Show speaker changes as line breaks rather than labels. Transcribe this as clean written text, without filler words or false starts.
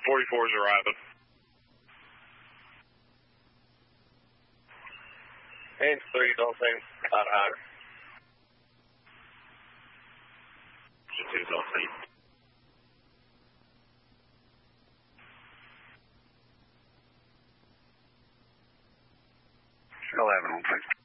44 is arriving. And 3, Dolphin, about higher. 2, Dolphin. 11, please.